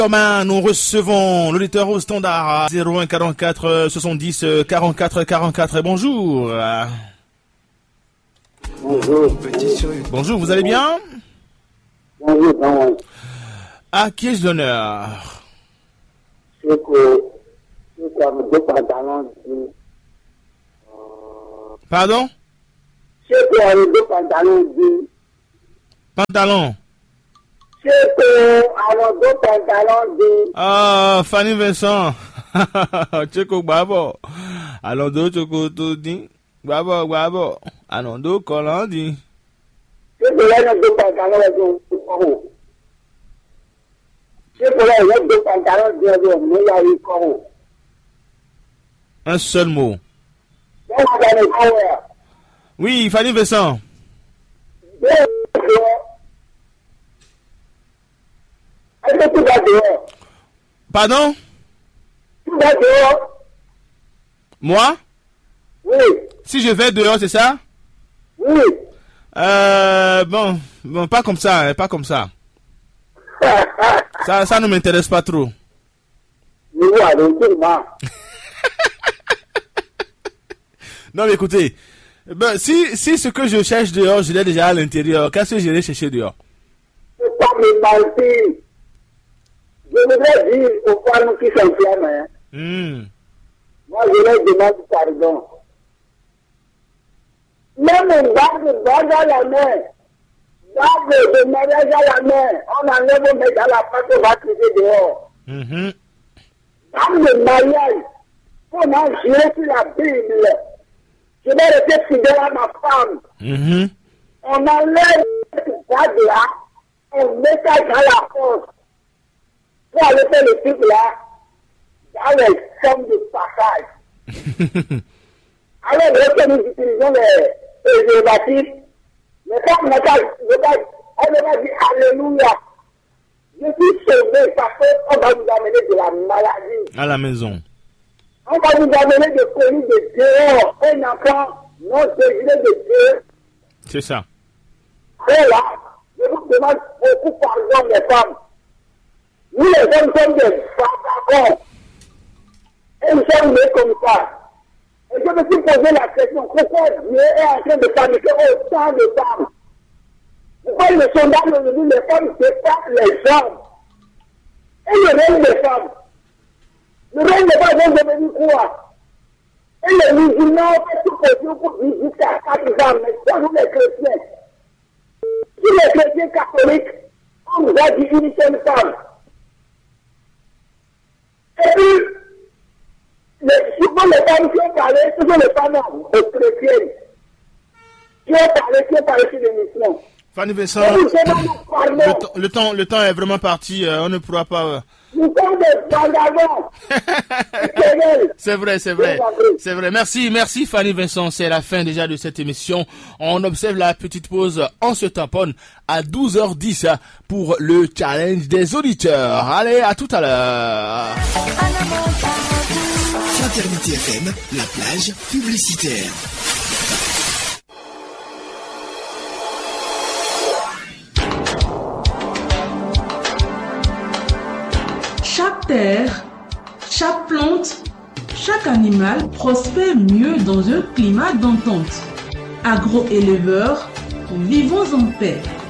Thomas, nous recevons l'auditeur au standard 01 44 70 44 44. Bonjour. Bonjour. Bonjour, vous allez bien? Bonjour, non. À qui ai-je l'honneur? C'est que deux pantalons. Pardon? C'est que deux pantalons. Pantalon. C'est que avant deux pantalons. Ah, Fanny Vincent. Tcheko Babo. Alondo Tcheko Tudi. Babo. Alondo Kolandi. C'est que là, deux pantalons. C'est que là, deux pantalons. Un seul mot. Oui, Fanny Vincent. Est-ce que tu vas dehors? Pardon? Tu vas dehors? Moi? Oui. Si je vais dehors, c'est ça? Oui. Bon, pas comme ça, hein, pas comme ça. Ça ne m'intéresse pas trop. Non, mais écoutez, si ce que je cherche dehors, je l'ai déjà à l'intérieur, qu'est-ce que j'irai chercher dehors? C'est pas me mentir. Je voudrais dire aux femmes qui s'enflamment, moi je leur demande pardon. Même une bague à la main, bague de mariage à la main, on enlève, on met dans la pâte, on va crier dehors. Bague de mariage, on a juré sur la Bible. Je vais rester fidèle à ma femme. On enlève cette bague-là, on met ça dans la force. Pour aller faire le truc là, dans les sommes de passage. Alors, lorsque nous utilisons les préservatifs, on ne va pas dire Alléluia. Je suis sauvé parce qu'on va nous amener de la maladie. À la maison. On va nous amener de colis de dehors. Un enfant non désiré de Dieu. C'est ça. Alors là, je vous demande beaucoup pardon, les femmes. Nous, les hommes, sommes des vagabonds. Et nous sommes nés comme ça. Et je me suis posé la question, pourquoi Dieu est en train de paniquer autant de femmes? Pourquoi le sondage aujourd'hui, les femmes dépassent les hommes? Et le règne des femmes? Le règne des femmes vont devenir quoi? Et les musulmans ont fait tout possible pour visiter à 4 ans, mais pas nous les chrétiens. Si les chrétiens catholiques, on nous a dit une seule femme. Et puis, souvent les femmes qui ont parlé, ce sont les femmes chrétiennes qui ont parlé sur l'émission. Fanny Vincent, le temps est vraiment parti, on ne pourra pas... Nous sommes des vagabonds. C'est vrai. Merci Fanny Vincent, c'est la fin déjà de cette émission. On observe la petite pause, on se tamponne à 12h10 pour le challenge des auditeurs. Allez, à tout à l'heure. Fraternité FM, la plage publicitaire. Chaque terre, chaque plante, chaque animal prospère mieux dans un climat d'entente. Agro-éleveurs, vivons en paix.